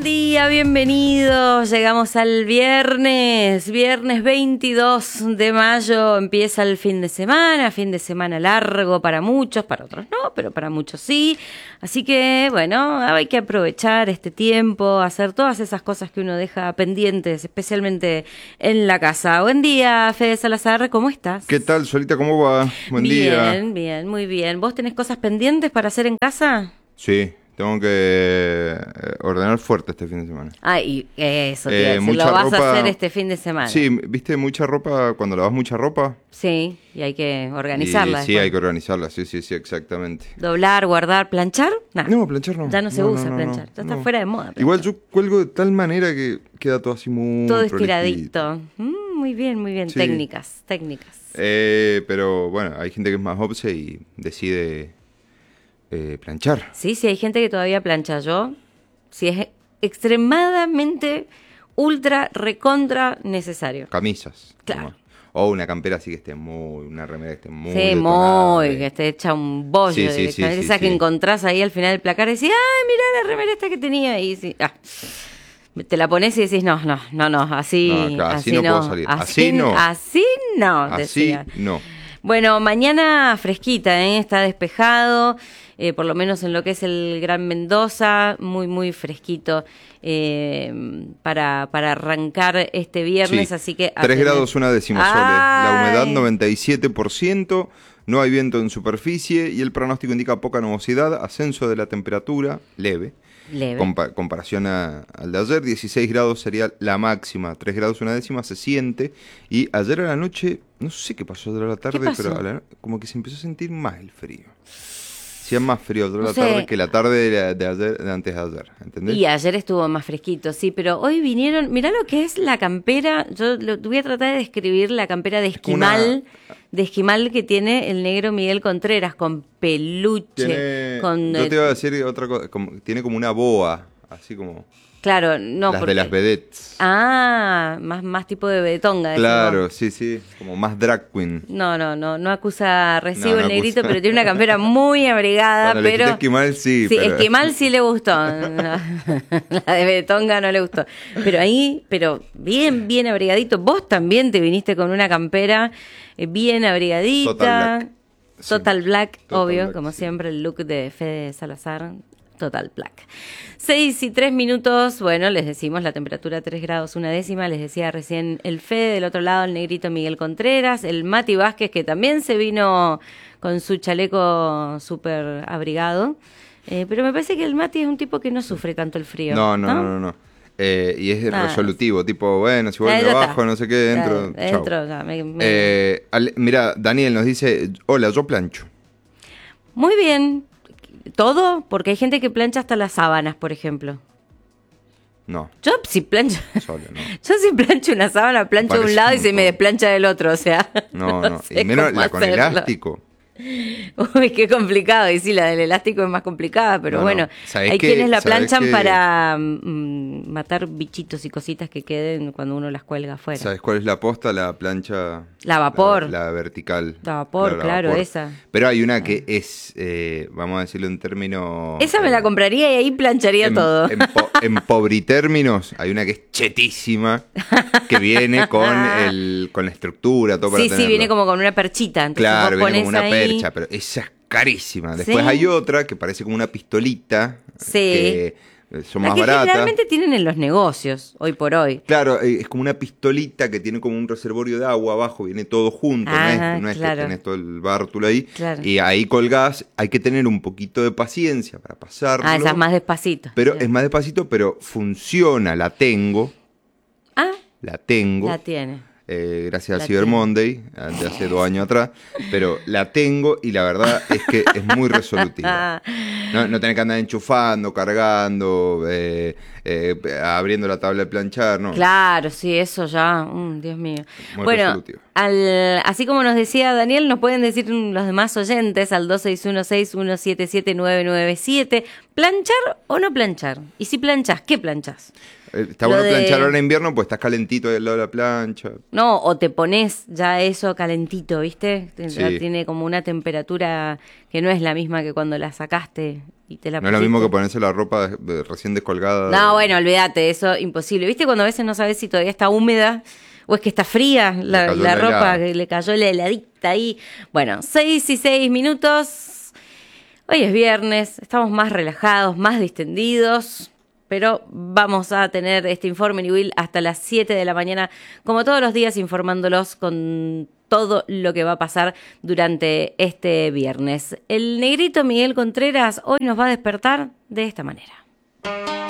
Buen día, bienvenidos. Llegamos al viernes 22 de mayo. Empieza el fin de semana largo para muchos, para otros no, pero para muchos sí. Así que, bueno, hay que aprovechar este tiempo, hacer todas esas cosas que uno deja pendientes, especialmente en la casa. Buen día, Fede Salazar, ¿cómo estás? ¿Qué tal, Solita? ¿Cómo va? Buen día. Bien, muy bien. ¿Vos tenés cosas pendientes para hacer en casa? Sí, tengo que ordenar fuerte este fin de semana. Y eso, tío, mucha lo vas ropa. a hacer este fin de semana. Sí, ¿viste mucha ropa cuando lavas mucha ropa? Sí, y hay que organizarla. Sí, hay que organizarla, sí, exactamente. Doblar, guardar, planchar. Nah. No, planchar no. Ya no se usa planchar, ya está fuera de moda. Planchar. Igual yo cuelgo de tal manera que queda todo así muy todo prolijito. estiradito. Muy bien. Sí. Técnicas. Pero bueno, hay gente que es más obse y decide planchar. Sí, hay gente que todavía plancha. Yo, si es extremadamente ultra recontra necesario. Camisas. Claro. O una campera así que esté una remera que esté muy Sí, detonada, que esté hecha un bollo. Sí, esa que encontrás ahí al final del placar y decís, ¡ay, mirá la remera esta que tenía! Y sí, te la pones y decís, no, así, claro, así no no puedo salir. Así no, decía. no. Bueno, mañana fresquita, está despejado, por lo menos en lo que es el Gran Mendoza, muy fresquito para arrancar este viernes, Sí, así que... 3 grados 1 décima, Sole. La humedad 97%, no hay viento en superficie y el pronóstico indica poca nubosidad, ascenso de la temperatura leve. Comparación al de ayer, 16 grados sería la máxima, 3 grados 1 décima se siente. Y ayer a la noche, no sé qué pasó ayer a la tarde, pero como que se empezó a sentir más el frío. Hacía más frío ayer a la tarde que la tarde de antes de ayer, ¿entendés? Y ayer estuvo más fresquito, sí, pero hoy vinieron, mirá lo que es la campera, voy a tratar de describir la campera de esquimal, que tiene el negro Miguel Contreras, con peluche, yo te iba a decir otra cosa, tiene como una boa, así como... Claro, no, de las vedettes. Más tipo de betonga. Claro, sí, como más drag queen. No acusa recibo el negrito, pero tiene una campera muy abrigada. Cuando pero le esquimal, sí. Sí, pero... esquimal sí le gustó. La de betonga no le gustó. Pero bien abrigadito. Vos también te viniste con una campera bien abrigadita. Total Black, obvio, como siempre, el look de Fede Salazar. Total Black. 6:03, bueno, les decimos la temperatura 3 grados 1 décima, les decía recién el Fede, del otro lado el negrito Miguel Contreras, el Mati Vázquez que también se vino con su chaleco súper abrigado, pero me parece que el Mati es un tipo que no sufre tanto el frío. No. Y es resolutivo, tipo, bueno, si vuelve abajo, no sé qué, entro. Mira, Daniel nos dice, hola, yo plancho. Muy bien. ¿Todo? Porque hay gente que plancha hasta las sábanas, por ejemplo. No. Yo si plancho... Solo, no. Yo si plancho una sábana, plancho de un lado y se me desplancha del otro, o sea... No. Y menos la con elástico. Uy, qué complicado. Y sí, la del elástico es más complicada, pero bueno, hay quienes la planchan para matar bichitos y cositas que queden cuando uno las cuelga afuera. ¿Sabes cuál es la posta? La plancha... La vapor. La vertical. La vapor, claro, vapor. Esa. Pero hay una que es, vamos a decirlo en términos... Esa me la compraría y ahí plancharía todo. En pobritérminos, hay una que es chetísima, que viene con la estructura, todo para tenerlo. Sí, viene como con una perchita. Entonces claro, vos viene como una ahí... percha, pero esa es carísima. Después hay otra que parece como una pistolita, que son más baratas. Generalmente tienen en los negocios, hoy por hoy. Claro, es como una pistolita que tiene como un reservorio de agua abajo, viene todo junto, no es que tenés todo el bártulo ahí. Claro. Y ahí colgás, hay que tener un poquito de paciencia para pasarlo. Esa es más despacito. Pero es más despacito, pero funciona, la tengo. La tengo. La tiene. Gracias al Cyber Monday, de hace 2 años atrás, pero la tengo y la verdad es que es muy resolutiva. No tenés que andar enchufando, cargando, abriendo la tabla de planchar, ¿no? Claro, sí, eso ya, Dios mío. Muy bueno, así como nos decía Daniel, nos pueden decir los demás oyentes al 2616177997 ¿planchar o no planchar? Y si planchás, ¿qué planchás? Está bueno planchar ahora en invierno, pues estás calentito del lado de la plancha. No, o te pones ya eso calentito, ¿viste? Sí. Ya tiene como una temperatura que no es la misma que cuando la sacaste y te la pusiste. No es lo mismo que ponerse la ropa recién descolgada. No, bueno, olvídate, eso imposible. ¿Viste cuando a veces no sabes si todavía está húmeda o es que está fría la ropa, que le cayó la heladita ahí? Bueno, 6:06. Hoy es viernes, estamos más relajados, más distendidos, pero vamos a tener este informe New Will hasta las 7 de la mañana, como todos los días, informándolos con todo lo que va a pasar durante este viernes. El negrito Miguel Contreras hoy nos va a despertar de esta manera.